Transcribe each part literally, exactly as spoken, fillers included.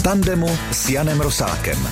tandemu s Janem Rosákem.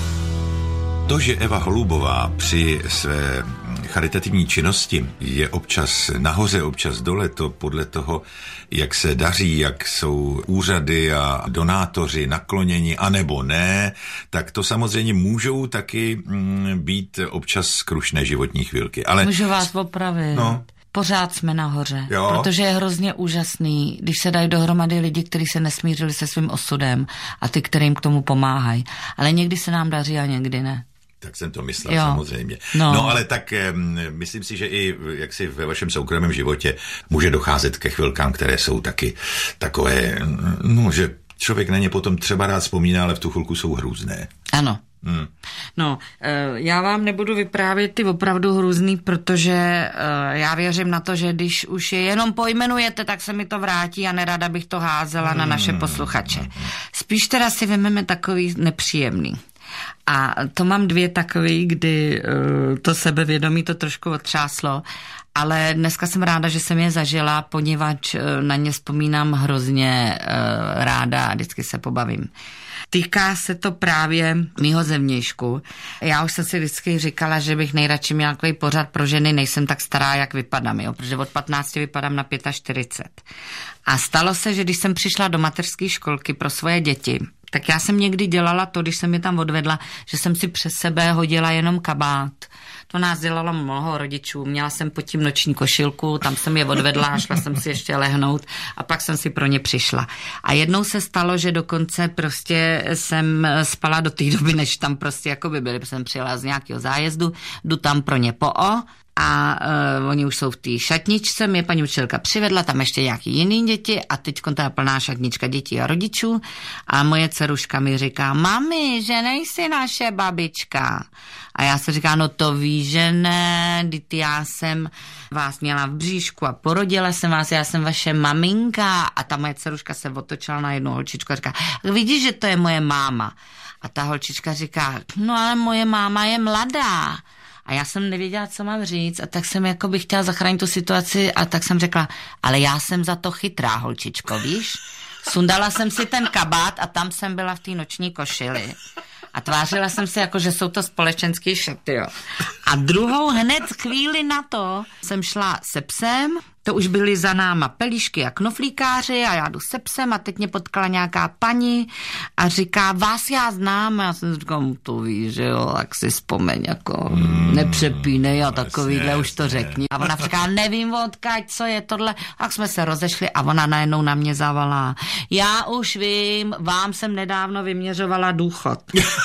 To, že Eva Holubová při své charitativní činnosti je občas nahoře, občas dole, to podle toho, jak se daří, jak jsou úřady a donátoři nakloněni, anebo ne, tak to samozřejmě můžou taky mm, být občas krušné životní chvilky. Ale... Můžu vás opravit. No. Pořád jsme nahoře, jo. Protože je hrozně úžasný, když se dají dohromady lidi, kteří se nesmířili se svým osudem a ty, kterým k tomu pomáhají. Ale někdy se nám daří a někdy ne. Tak jsem to myslel, jo. samozřejmě. No. no ale tak myslím si, že i jaksi ve vašem soukromém životě může docházet ke chvilkám, které jsou taky takové, no, že člověk na ně potom třeba rád vzpomíná, ale v tu chvilku jsou hrůzné. Ano. Hmm. No, já vám nebudu vyprávět ty opravdu hrůzný, protože já věřím na to, že když už je jenom pojmenujete, tak se mi to vrátí a nerada bych to házela hmm. na naše posluchače. Spíš teda si vezmeme takový nepříjemný. A to mám dvě takový, kdy uh, to sebevědomí to trošku otřáslo, ale dneska jsem ráda, že jsem je zažila, poněvadž uh, na ně vzpomínám hrozně uh, ráda a vždycky se pobavím. Týká se to právě mýho zevnějšku. Já už jsem si vždycky říkala, že bych nejradši měla takový pořad pro ženy, nejsem tak stará, jak vypadám, jo? Protože od patnácti vypadám na čtyřicet pět. A stalo se, že když jsem přišla do mateřské školky pro svoje děti, tak já jsem někdy dělala to, když jsem je tam odvedla, že jsem si přes sebe hodila jenom kabát. To nás dělalo mnoho rodičů. Měla jsem pod tím noční košilku, tam jsem je odvedla a šla jsem si ještě lehnout a pak jsem si pro ně přišla. A jednou se stalo, že dokonce prostě jsem spala do té doby, než tam prostě jako by byly, protože jsem přijela z nějakého zájezdu, jdu tam pro ně po o a uh, oni už jsou v té šatničce, mě paní učitelka přivedla, tam ještě nějaký jiný děti a teď ta plná šatnička dětí a rodičů a moje dceruška mi říká, mami, že nejsi naše babička. A já se říká, no to víš, že ne, teď já jsem vás měla v bříšku a porodila jsem vás, já jsem vaše maminka. A ta moje dceruška se otočila na jednu holčičku a říká, vidíš, že to je moje máma. A ta holčička říká, no ale moje máma je mladá. A já jsem nevěděla, co mám říct a tak jsem jako bych chtěla zachránit tu situaci a tak jsem řekla, ale já jsem za to chytrá, holčičko, víš? Sundala jsem si ten kabát a tam jsem byla v té noční košili. A tvářila jsem se jako, že jsou to společenský šaty, jo. A druhou hned chvíli na to jsem šla se psem, to už byly za náma pelíšky a knoflíkáři a já jdu se psem a teď mě potkala nějaká paní a říká, vás já znám. A já jsem říkám, to víš, že jo, tak si vzpomeň, jako mm, nepřepínej a takovýhle jasně, už to řekni. A ona říká, nevím odkaď, co je tohle. Tak jsme se rozešli a ona najednou na mě zavolá. Já už vím, vám jsem nedávno vyměřovala důchod.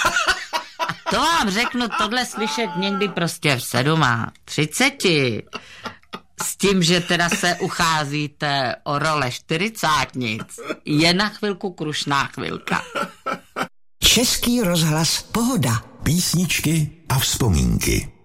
A to vám řeknu, tohle slyšet někdy prostě v sedm a třiceti. S tím, že teda se ucházíte o role čtyřicátnic, je na chvilku krušná chvilka. Český rozhlas Pohoda. Písničky a vzpomínky.